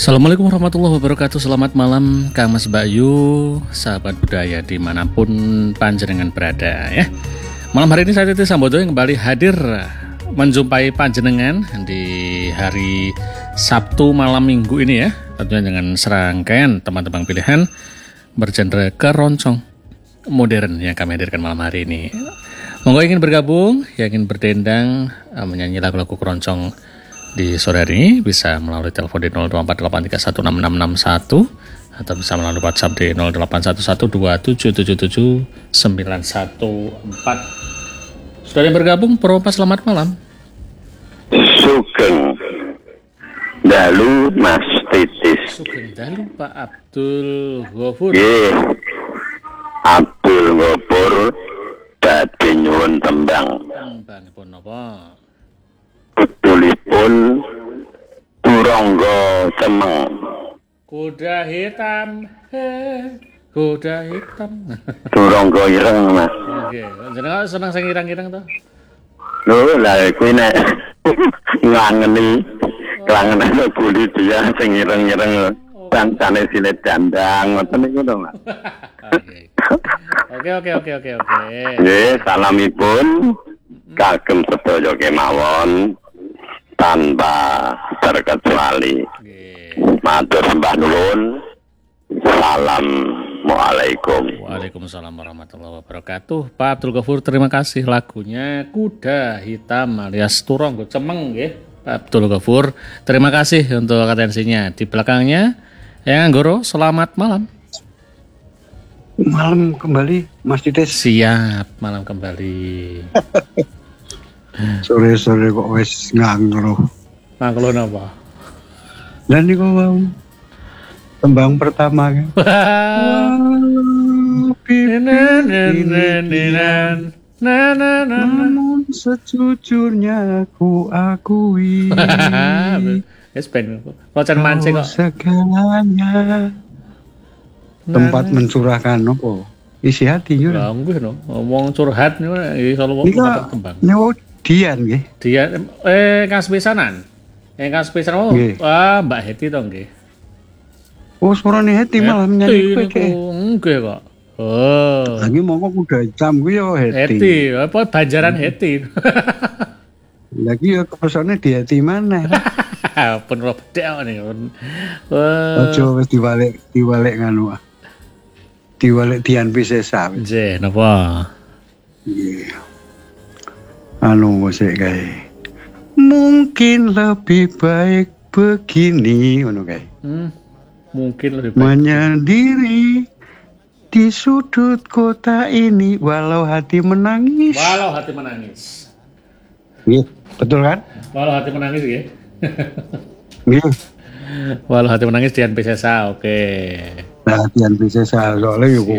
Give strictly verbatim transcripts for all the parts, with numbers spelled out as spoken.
Assalamualaikum warahmatullahi wabarakatuh. Selamat malam Kang Mas Bayu, sahabat budaya dimanapun panjenengan berada ya. Malam hari ini saya Titi Sambodo yang kembali hadir menjumpai panjenengan di hari Sabtu malam minggu ini ya. Tentunya dengan serangkaian teman-teman pilihan bergenre keroncong modern yang kami hadirkan malam hari ini. Monggo ingin bergabung, yang ingin berdendang menyanyi lagu-lagu keroncong di sore hari ini bisa melalui telepon di nol dua empat delapan tiga satu enam enam enam satu atau bisa melalui WhatsApp di nol delapan satu satu dua tujuh tujuh tujuh sembilan satu empat. Sudah yang bergabung, Propa selamat malam. Sugeng dalu Mas Titis. Sugeng dalu Pak Abdul Ghafur. Nggih. Abdul Ghafur badhe nyuwun tembang. Tembang pun napa? Betulipun Turangga Cemeng. Kuda hitam, he, kuda hitam. Turangga ireng Mas. Oke, jenengan seneng sing ireng-ireng to? Lho, lha kuwi nek ngangeni kelangenan budi dia sing ireng-ireng bangsane silet dandang ngoten niku to, Mas. Oke, oke, oke, oke, oke. Nggih, salamipun kagem sedaya kemawon tanpa terkecuali. Matur sembah nuwun. Assalamualaikum. Waalaikumsalam warahmatullahi wabarakatuh. Pak Abdul Ghafur, terima kasih lagunya Kuda Hitam alias Turangga Cemeng nggih. Pak Abdul Ghafur, terima kasih untuk atensinya. Di belakangnya Yang Anggoro, selamat malam. Malam kembali Mas Titis. Siap, malam kembali. Sore-sore kok wis ngangro. Ngangro napa? Dan niku mau tembang pertama kan. Namun sejujurnya aku akui. Wis ben locan mancing kok. Segalanya. Tempat mencurahkan apa? Isi hati yo. Lah nggih no. Ngomong curhat niku iso wong tembang. Nyawa Dian nggih. Dian eh Kang Sepisanan. Eh Kang Sepisanan oh, wah Mbak Heti to nggih. Oh, suarane Heti malah nyanyi kowe iki. Nggih kok. Oh. Lagi mongko kuda hitam kuwi yo Heti. Heti, apa Banjaran Heti. Lagi yo kepesone di Heti mana? Pun ora bedhek niku. Aja wis diwalik diwalik nganu. Diwalik Dian Pisesa. Nggih, napa? Nggih. Anu musik kae. Mungkin lebih baik begini ngono kae. Hmm. Mungkin lebih baik menyendiri di sudut kota ini walau hati menangis. Walau hati menangis. Iya, betul kan? Walau hati menangis nggih. Nggih. Walau hati menangis Dian Pisesa, oke. Nah, Dian Pisesa soalnya yo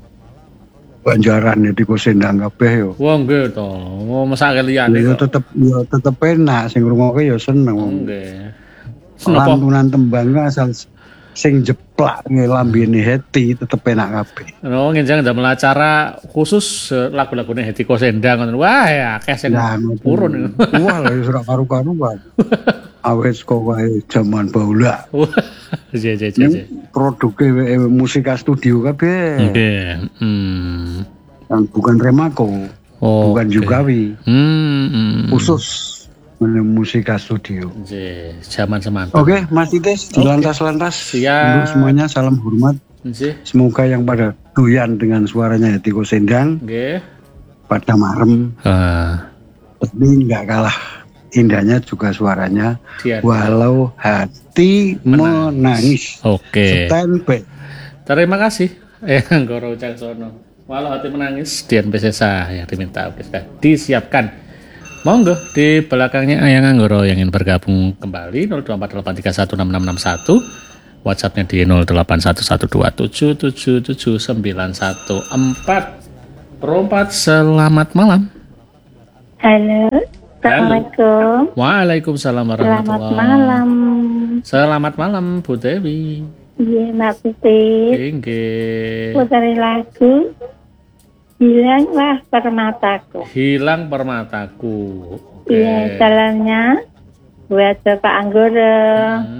Banjaran ya di Kosendang kabeh yo. Wah nggih to. Mau mesake liyane yo tetep yo tetep enak sing ngrungokke yo seneng. Nggih. Lantunan tembangnya asal sing jeplak ngelambene Heti tetep enak kabeh. Oh, ngenjang ndamel acara khusus lagu-lagune Heti Kosendang ngoten. Wah, ya akeh sing purun. Wah, lha ora karu-karuan. Awet kok wae jaman baula. Iya, iya, iya. Produke musika studio kabeh. Nggih. Hmm. Yang bukan Remako. Oh, bukan okay. Jugawi. Hmm, hmm. Khusus musika studio. Nggih, zaman semantap. Oke, okay, Mas Titis, okay. Lantas-lantas. Siap. Untuk semuanya salam hormat. Nggih. Semoga yang pada doyan dengan suaranya Heti Kosendang. Nggih. Pada marem. Heeh. Tapi enggak kalah indahnya juga suaranya Dian. Walau hati menangis, menangis. Oke. Standby. Terima kasih Yang Anggoro Caksono. Walau hati menangis Dian Pisesa yang diminta oke sudah disiapkan. Monggo di belakangnya Yang Anggoro yang ingin bergabung kembali nol dua empat delapan tiga satu enam enam enam satu. WhatsApp-nya di nol delapan satu satu dua tujuh tujuh tujuh sembilan satu empat. Perempat selamat malam. Halo. Assalamualaikum. Waalaikumsalam warahmatullahi wabarakatuh. Selamat malam. Selamat malam Bu Dewi. Iya Mbak Putih. Nggih. Putri lagu Hilanglah Permataku. Hilang permataku. Iya, okay. Jalannya buat Bapak Anggoro. Hmm.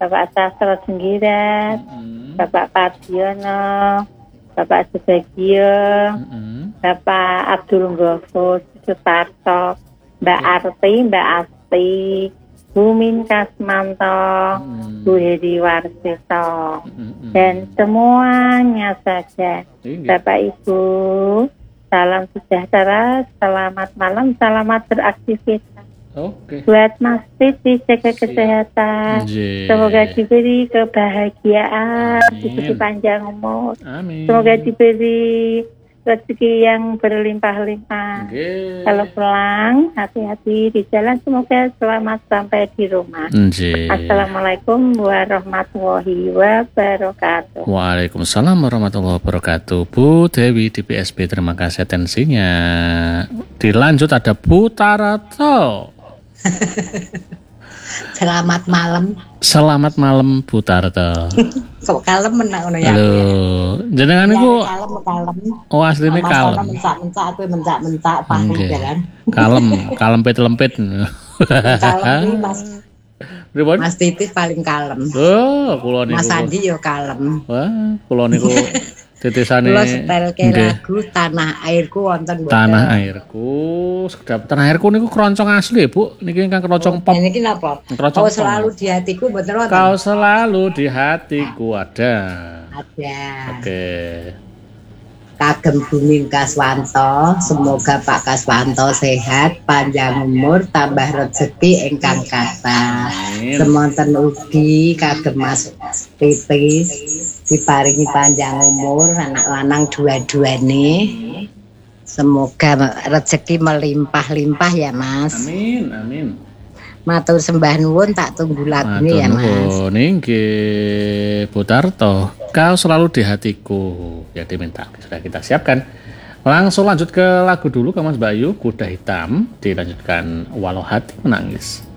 Bapak Sastro Jenggirat, Mm-mm. Bapak Pardiono, Bapak Subagio, Mm-mm. Bapak Abdul Ghafur Sutarto, Mbak Arti, Mbak Asti, Bu Min Kasmanto, Mm. Bu Hedi Warsito, Mm-mm. dan semuanya saja. Iya. Bapak Ibu, salam sejahtera, selamat malam, selamat beraktivitas. Oke. Buat Mas Titi, jaga kesehatan. Nggih. Semoga diberi kebahagiaan, Amin. diberi panjang umur. Amin. Semoga diberi rezeki yang berlimpah-limpah. Nggih. Kalau pulang, hati-hati di jalan. Semoga selamat sampai di rumah. Nggih. Assalamualaikum warahmatullahi wabarakatuh. Waalaikumsalam warahmatullahi wabarakatuh. Bu Dewi di P S B, terima kasih atensinya. Dilanjut ada Bu Tarato. Selamat malam. Selamat malam Bu Tarato. Kok kalem menang ngono ya? Halo, jenengan niku Kalem kalem. oh asline Mas kalem. ono mencak-mencak aku mencak-mencak pahit Nggih. jalan. Kalem, kalempit-lempit. Kalem iki Mas Pripun? Mas Titis paling kalem. Oh, kula niku. Mas Andi yo kalem. Wah, kula niku titisane Kula setelke nggih. lagu Tanah Airku wonten mboten? Tanah Airku, sedap. Tanah Airku niku keroncong asli, Bu. Niki ingkang keroncong pop. Ini ki napa? Keroncong Kau pop. selalu di hatiku mboten wonten? Kau selalu di hatiku ada. Ada. Oke. Kagem Buming Kaswanto, semoga Pak Kaswanto sehat, panjang umur, tambah rezeki ingkang kathah. Amin. Semonten ugi kagem Mas Titis diparingi panjang umur, anak lanang dua-duane. Semoga rezeki melimpah-limpah ya Mas. Amin, amin. Matur sembah nuwun, tak tunggu lagune ya Mas. Matur nuwun, nggih Bu Tarto. Kau selalu di hatiku. Ya diminta, sudah kita siapkan. Langsung lanjut ke lagu dulu, Kang Mas Bayu, Kuda Hitam, dilanjutkan Walau Hati Menangis.